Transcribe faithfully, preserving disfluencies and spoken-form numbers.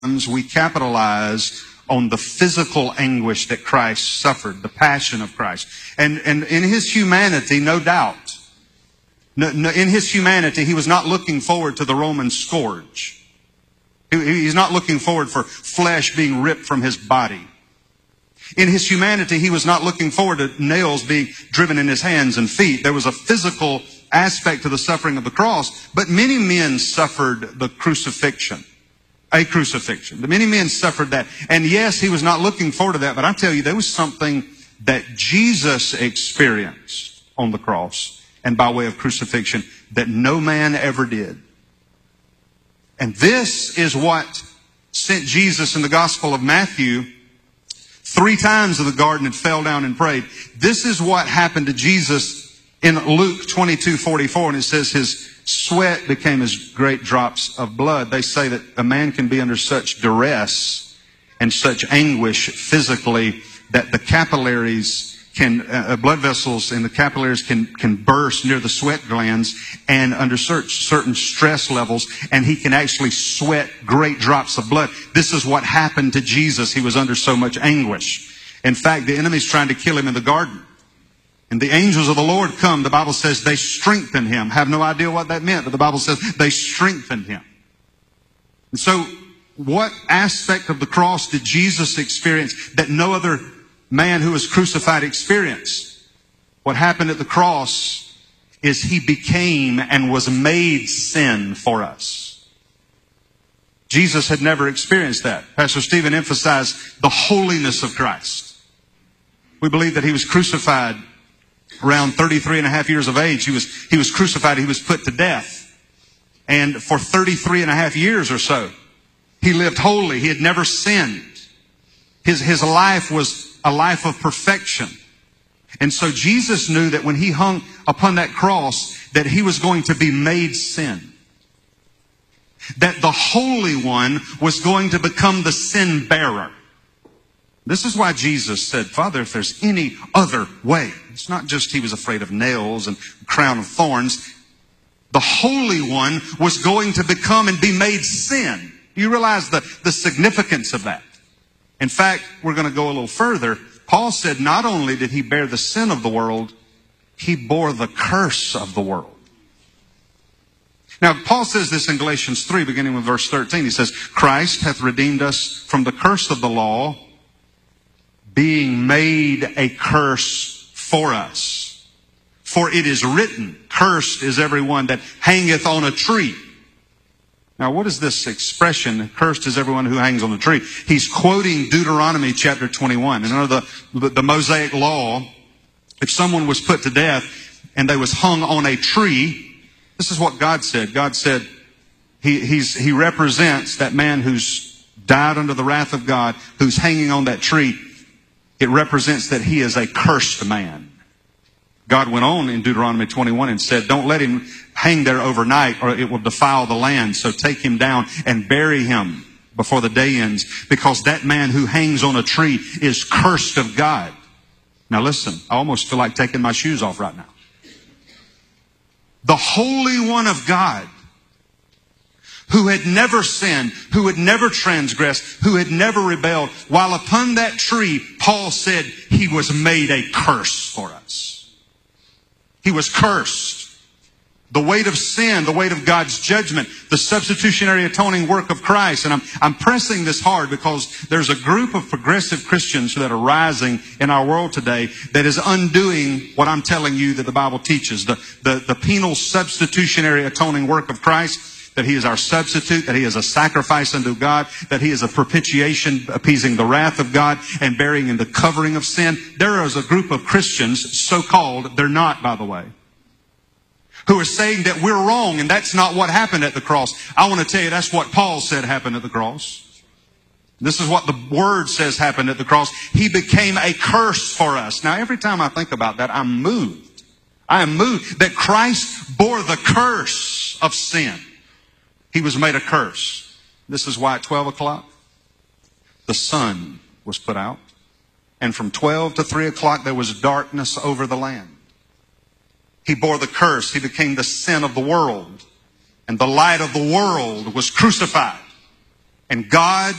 we capitalize on the physical anguish that Christ suffered, the passion of Christ. And, and in his humanity, no doubt, no, no, in his humanity, he was not looking forward to the Roman scourge. He, he's not looking forward for flesh being ripped from his body. In his humanity, he was not looking forward to nails being driven in his hands and feet. There was a physical aspect to the suffering of the cross, but many men suffered the crucifixion. A crucifixion. Many men suffered that. And yes, he was not looking forward to that, but I tell you, there was something that Jesus experienced on the cross and by way of crucifixion that no man ever did. And this is what sent Jesus in the Gospel of Matthew three times in the garden and fell down and prayed. This is what happened to Jesus in Luke twenty-two forty-four, and it says his sweat became as great drops of blood. They say that a man can be under such duress and such anguish physically that the capillaries can, uh, blood vessels in the capillaries can, can burst near the sweat glands and under such certain stress levels, and he can actually sweat great drops of blood. This is what happened to Jesus. He was under so much anguish. In fact, the enemy's trying to kill him in the garden. And the angels of the Lord come, the Bible says they strengthened him. Have no idea what that meant, but the Bible says they strengthened him. And so, what aspect of the cross did Jesus experience that no other man who was crucified experienced? What happened at the cross is he became and was made sin for us. Jesus had never experienced that. Pastor Stephen emphasized the holiness of Christ. We believe that he was crucified around thirty-three and a half years of age. He was, he was crucified. He was put to death. And for thirty-three and a half years or so, he lived holy. He had never sinned. His, his life was a life of perfection. And so Jesus knew that when he hung upon that cross, that he was going to be made sin. That the Holy One was going to become the sin bearer. This is why Jesus said, Father, if there's any other way. It's not just he was afraid of nails and crown of thorns. The Holy One was going to become and be made sin. Do you realize the, the significance of that? In fact, we're going to go a little further. Paul said not only did he bear the sin of the world, he bore the curse of the world. Now, Paul says this in Galatians three, beginning with verse thirteen. He says, Christ hath redeemed us from the curse of the law, being made a curse for us. For it is written, cursed is everyone that hangeth on a tree. Now, what is this expression, cursed is everyone who hangs on a tree? He's quoting Deuteronomy chapter twenty-one. And under the, the Mosaic law, if someone was put to death and they was hung on a tree, this is what God said. God said he, he's, he represents that man who's died under the wrath of God, who's hanging on that tree. It represents that he is a cursed man. God went on in Deuteronomy twenty-one and said, don't let him hang there overnight or it will defile the land. So take him down and bury him before the day ends, because that man who hangs on a tree is cursed of God. Now listen, I almost feel like taking my shoes off right now. The Holy One of God, who had never sinned, who had never transgressed, who had never rebelled, while upon that tree, Paul said he was made a curse for us. He was cursed. The weight of sin, the weight of God's judgment, the substitutionary atoning work of Christ. And I'm, I'm pressing this hard because there's a group of progressive Christians that are rising in our world today that is undoing what I'm telling you that the Bible teaches. The, the, the penal substitutionary atoning work of Christ, that he is our substitute, that he is a sacrifice unto God, that he is a propitiation appeasing the wrath of God and bearing in the covering of sin. There is a group of Christians, so-called, they're not, by the way, who are saying that we're wrong and that's not what happened at the cross. I want to tell you that's what Paul said happened at the cross. This is what the Word says happened at the cross. He became a curse for us. Now, every time I think about that, I'm moved. I am moved that Christ bore the curse of sin. He was made a curse. This is why at twelve o'clock, the sun was put out. And from twelve to three o'clock, there was darkness over the land. He bore the curse. He became the sin of the world. And the light of the world was crucified. And God